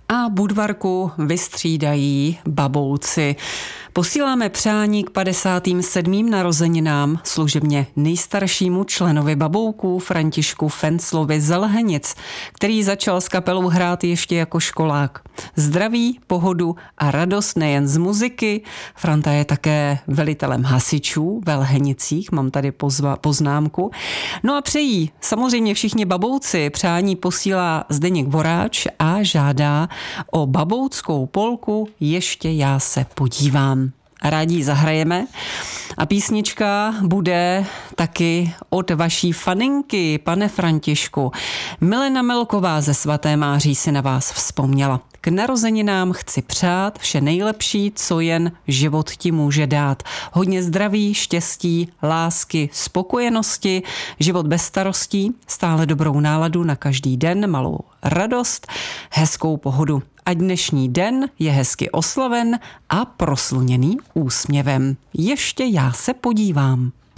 a Budvarku vystřídají babouci. Posíláme přání k 57. narozeninám služebně nejstaršímu členovi Babouků Františku Fenclovi z Lhenic, který začal s kapelou hrát ještě jako školák. Zdraví, pohodu a radost nejen z muziky. Franta je také velitelem hasičů ve Lhenicích, mám tady poznámku. No a přejí samozřejmě všichni babouci, přání posílá Zdeněk Voráč a žádá o babouckou polku Ještě já se podívám. Rádi ji zahrajeme a písnička bude taky od vaší faninky, pane Františku. Milena Melková ze Svaté Máří si na vás vzpomněla. K narozeninám chci přát vše nejlepší, co jen život ti může dát. Hodně zdraví, štěstí, lásky, spokojenosti, život bez starostí, stále dobrou náladu na každý den, malou radost, hezkou pohodu. Ať dnešní den je hezky oslaven a prosluněný úsměvem. Ještě já se podívám.